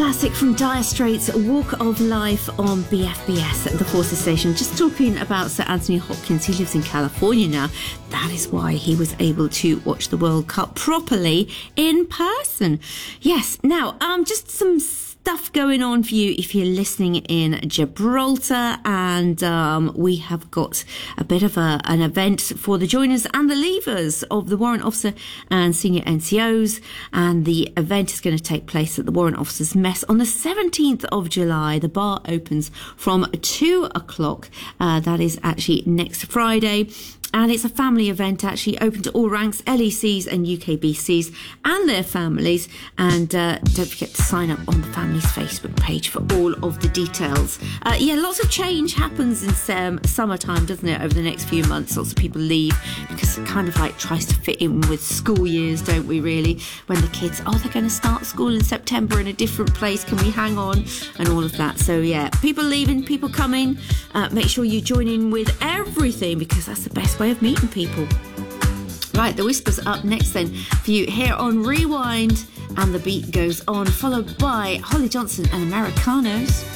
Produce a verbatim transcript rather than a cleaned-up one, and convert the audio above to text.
classic from Dire Straits, Walk of Life on B F B S at the Forces Station. Just talking about Sir Anthony Hopkins. He lives in California now. That is why he was able to watch the World Cup properly in person. Yes, now, um, just some stuff going on for you if you're listening in Gibraltar, and um, we have got a bit of a, an event for the joiners and the leavers of the Warrant Officer and Senior N C Os, and the event is going to take place at the Warrant Officers Mess on the seventeenth of July. The bar opens from two o'clock. Uh, that is actually next Friday. And it's a family event, actually open to all ranks, L E Cs and U K B Cs and their families. And uh, don't forget to sign up on the family's Facebook page for all of the details. Uh, yeah, lots of change happens in um, summertime, doesn't it, over the next few months? Lots of people leave because it kind of like tries to fit in with school years, don't we, really? When the kids, oh, they're going to start school in September in a different place. Can we hang on? And all of that. So, yeah, people leaving, people coming. Uh, make sure you join in with everything, because that's the best way of meeting people. Right, the Whispers up next then for you here on Rewind, and the beat goes on, followed by Holly Johnson and Americanos.